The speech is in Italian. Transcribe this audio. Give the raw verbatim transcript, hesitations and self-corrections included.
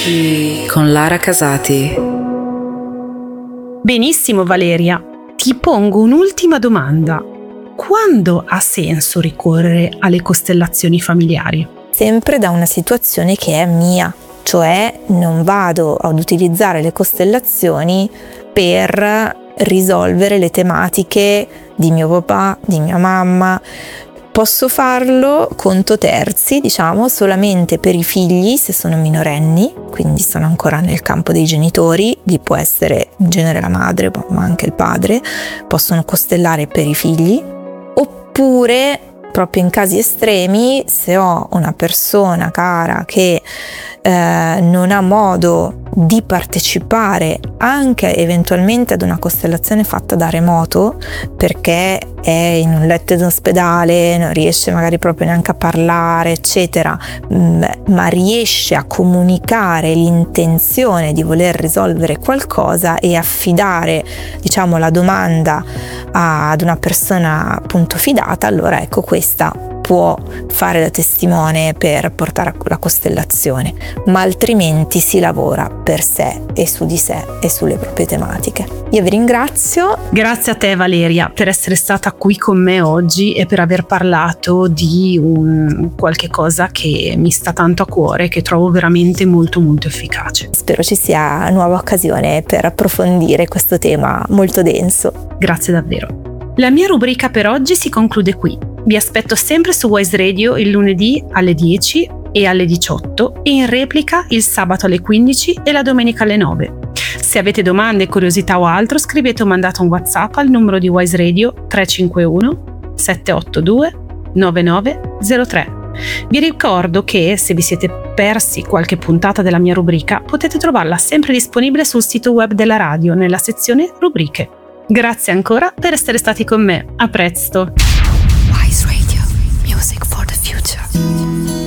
Amici con Lara Casati. Benissimo Valeria, ti pongo un'ultima domanda. Quando ha senso ricorrere alle costellazioni familiari? Sempre da una situazione che è mia, cioè non vado ad utilizzare le costellazioni per risolvere le tematiche di mio papà, di mia mamma. Posso farlo conto terzi, diciamo, solamente per i figli se sono minorenni, quindi sono ancora nel campo dei genitori, lì può essere in genere la madre, ma anche il padre, possono costellare per i figli, oppure proprio in casi estremi, se ho una persona cara che eh, non ha modo di partecipare anche eventualmente ad una costellazione fatta da remoto, perché è in un letto d'ospedale, non riesce magari proprio neanche a parlare, eccetera, ma riesce a comunicare l'intenzione di voler risolvere qualcosa e affidare, diciamo, la domanda ad una persona appunto fidata, allora ecco, questa può fare da testimone per portare la costellazione, ma altrimenti si lavora per sé e su di sé e sulle proprie tematiche. Io vi ringrazio. Grazie a te Valeria per essere stata qui con me oggi e per aver parlato di un qualche cosa che mi sta tanto a cuore, che trovo veramente molto molto efficace. Spero ci sia nuova occasione per approfondire questo tema molto denso. Grazie davvero. La mia rubrica per oggi si conclude qui. Vi aspetto sempre su Wise Radio il lunedì alle dieci e alle diciotto e in replica il sabato alle quindici e la domenica alle nove. Se avete domande, curiosità o altro, scrivete o mandate un WhatsApp al numero di Wise Radio tre cinque uno sette otto due nove nove zero tre. Vi ricordo che se vi siete persi qualche puntata della mia rubrica potete trovarla sempre disponibile sul sito web della radio nella sezione rubriche. Grazie ancora per essere stati con me. A presto. Wise Radio, music for the future.